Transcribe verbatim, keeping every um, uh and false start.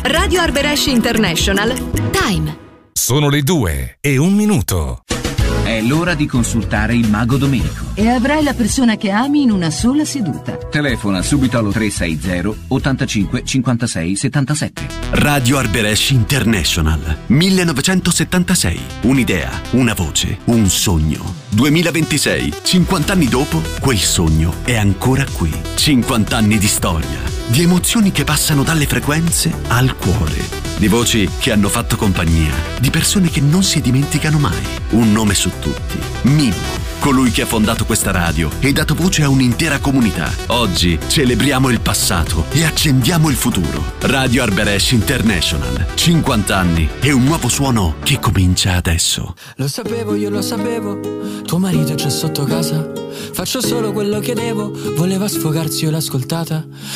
Radio Arberesh International. Time. Sono le due e un minuto. È l'ora di consultare il Mago Domenico. E avrai la persona che ami in una sola seduta. Telefona subito allo tre sei zero ottantacinque cinquantasei settantasette. Radio Arberesh International, millenovecentosettantasei. Un'idea, una voce, un sogno. duemilaventisei, cinquanta anni dopo, quel sogno è ancora qui. cinquanta anni di storia, di emozioni che passano dalle frequenze al cuore, di voci che hanno fatto compagnia, di persone che non si dimenticano mai. Un nome su tutti: Mimmo, colui che ha fondato questa radio e dato voce a un'intera comunità. Oggi celebriamo il passato e accendiamo il futuro. Radio Arberesh International, cinquanta anni e un nuovo suono che comincia adesso. Lo sapevo, io lo sapevo, tuo marito c'è sotto casa. Faccio solo quello che devo, voleva sfogarsi, io l'ho ascoltata.